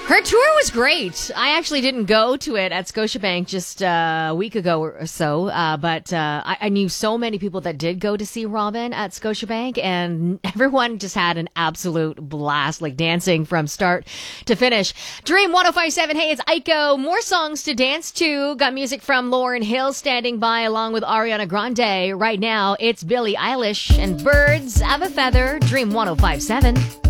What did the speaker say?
Her tour was great. I actually didn't go to it at Scotiabank just a week ago or so, but I knew so many people that did go to see Robyn at Scotiabank, and everyone just had an absolute blast, like dancing from start to finish. Dream 105.7, hey, it's Aiko. More songs to dance to. Got music from Lauryn Hill standing by along with Ariana Grande. Right now, it's Billie Eilish and Birds of a Feather. Dream 105.7.